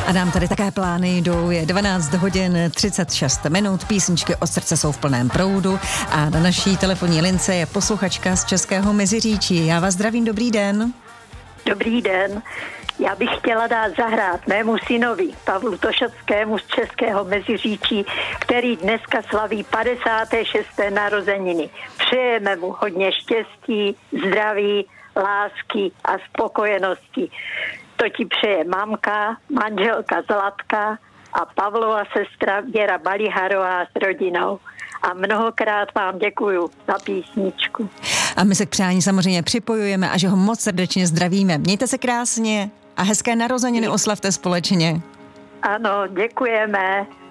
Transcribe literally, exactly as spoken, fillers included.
A nám tady také plány jdou, je dvanáct hodin třicet šest minut, písničky od srdce jsou v plném proudu a na naší telefonní lince je posluchačka z Českého Meziříčí. Já vás zdravím, dobrý den. Dobrý den. Já bych chtěla dát zahrát mému synovi Pavlu Tošockému z Českého Meziříčí, který dneska slaví padesáté šesté narozeniny. Přejeme mu hodně štěstí, zdraví, lásky a spokojenosti. To ti přeje mamka, manželka Zlatka a Pavlova sestra Věra Baliharová s rodinou. A mnohokrát vám děkuju za písničku. A my se k přání samozřejmě připojujeme a že ho moc srdečně zdravíme. Mějte se krásně a hezké narozeniny oslavte společně. Ano, děkujeme.